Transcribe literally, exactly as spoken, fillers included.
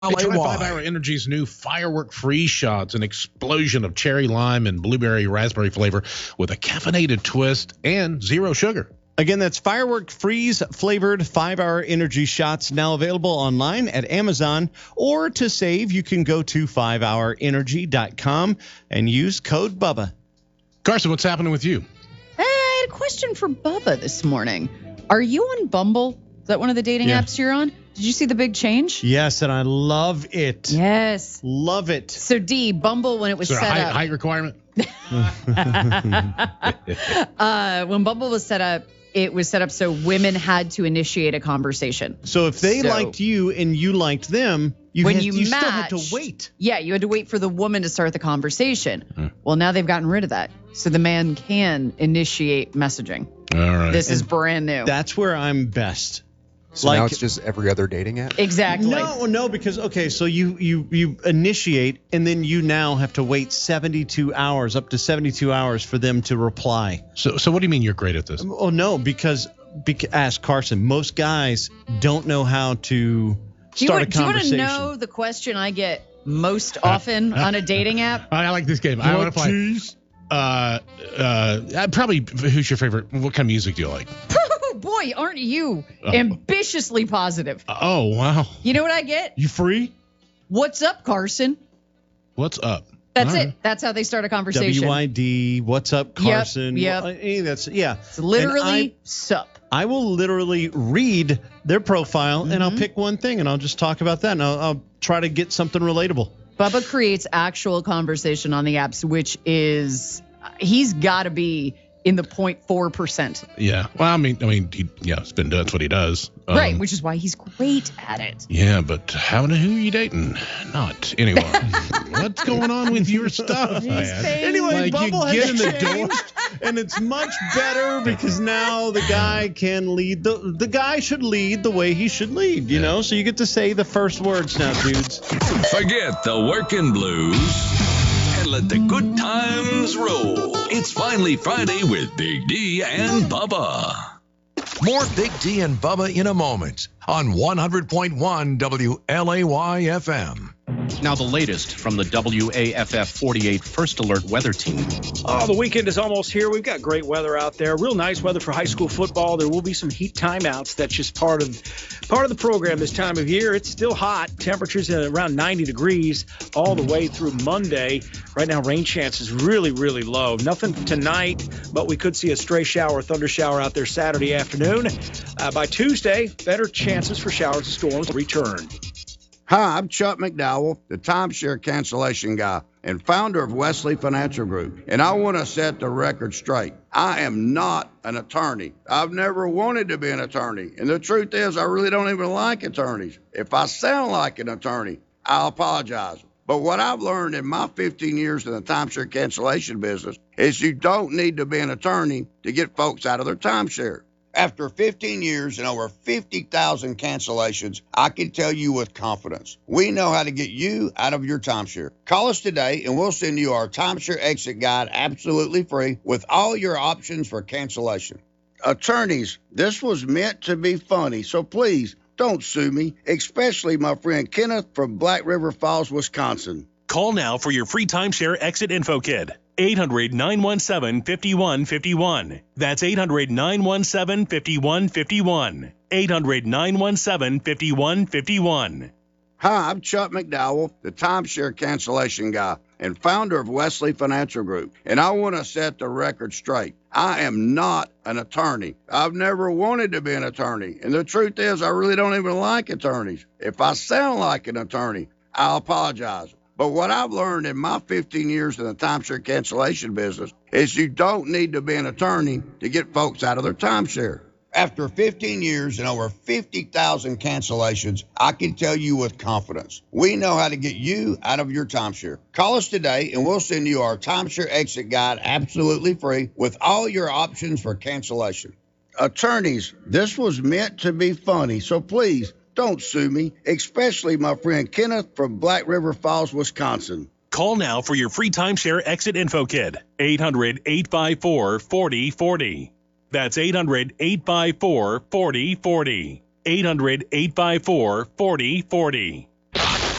Try five hour Energy's new Firework Freeze Shots, an explosion of cherry lime and blueberry raspberry flavor with a caffeinated twist and zero sugar. Again, that's Firework Freeze flavored five hour Energy Shots, now available online at Amazon. Or to save, you can go to five hour energy dot com and use code Bubba. Carson, what's happening with you? I had a question for Bubba this morning. Are you on Bumble? Is that one of the dating Yeah. apps you're on? Did you see the big change? Yes, and I love it. Yes. Love it. So, D, Bumble, when it was Is there a set height, up. height requirement? uh, when Bumble was set up, it was set up so women had to initiate a conversation. So if they So- liked you and you liked them, you, When had, you you still had matched- to wait. Yeah, you had to wait for the woman to start the conversation. Well, now they've gotten rid of that. So the man can initiate messaging. All right. This is brand new. That's where I'm best. So Like- now it's just every other dating app? exactly. No, no, because okay, so you you you initiate and then you now have to wait seventy-two hours, up to seventy-two hours for them to reply. so, so what do you mean you're great at this? Oh no, because, because ask Carson. Most guys don't know how to Do you, start want, a do you want to conversation. know the question I get most often on a dating app? I like this game. I want to play. Uh, uh, probably. Who's your favorite? What kind of music do you like? Oh, boy, aren't you Oh. ambitiously positive? Oh wow, You know what I get? you free? What's up, Carson? What's up? That's All it. right. That's how they start a conversation. W I D, what's up, Carson? yep. Well, any of that's yeah. It's literally And sup. I, I will literally read their profile and Mm-hmm. I'll pick one thing and I'll just talk about that and I'll, I'll try to get something relatable. Bubba creates actual conversation on the apps, which is he's got to be in the zero point four percent. Yeah. Well, I mean, I mean, he, yeah, it's been that's what he does. Um, Right, which is why he's great at it. Yeah, but how who are you dating? Not anyway. What's going on with your stuff? man? saying- Anyway, Like, you Bumble get has in the door. changed, and it's much better because now the guy can lead. The the guy should lead the way he should lead, you know? So you get to say the first words now, dudes. Forget the working blues and let the good times roll. It's finally Friday with Big D and Bubba. More Big D and Bubba in a moment on one hundred point one W L A Y F M. Now the latest from the W A F F forty-eight First Alert Weather Team. Oh, the weekend is almost here. We've got great weather out there. Real nice weather for high school football. There will be some heat timeouts. That's just part of part of the program this time of year. It's still hot. Temperatures at around ninety degrees all the way through Monday. Right now, rain chance is really, really low. Nothing tonight, but we could see a stray shower, thunder shower out there Saturday afternoon. Uh, by Tuesday, better chances for showers and storms return. Hi, I'm Chuck McDowell, the timeshare cancellation guy and founder of Wesley Financial Group, and I want to set the record straight. I am not an attorney. I've never wanted to be an attorney, and the truth is I really don't even like attorneys. If I sound like an attorney, I'll apologize. But what I've learned in my fifteen years in the timeshare cancellation business is you don't need to be an attorney to get folks out of their timeshare. After fifteen years and over fifty thousand cancellations, I can tell you with confidence, we know how to get you out of your timeshare. Call us today and we'll send you our timeshare exit guide absolutely free with all your options for cancellation. Attorneys, this was meant to be funny, so please don't sue me, especially my friend Kenneth from Black River Falls, Wisconsin. Call now for your free timeshare exit info kit. eight hundred, nine one seven, five one five one. That's eight hundred, nine one seven, five one five one. eight hundred, nine one seven, five one five one. Hi, I'm Chuck McDowell, the timeshare cancellation guy and founder of Wesley Financial Group, and I want to set the record straight. I am not an attorney. I've never wanted to be an attorney, and the truth is I really don't even like attorneys. If I sound like an attorney, I'll apologize. But what I've learned in my fifteen years in the timeshare cancellation business is you don't need to be an attorney to get folks out of their timeshare. After fifteen years and over fifty thousand cancellations, I can tell you with confidence, we know how to get you out of your timeshare. Call us today and we'll send you our timeshare exit guide absolutely free with all your options for cancellation. Attorneys, this was meant to be funny, so please don't sue me, especially my friend Kenneth from Black River Falls, Wisconsin. Call now for your free timeshare exit info kit. eight hundred, eight five four, four oh four oh. That's eight hundred, eight five four, four oh four oh. eight hundred, eight five four, four oh four oh.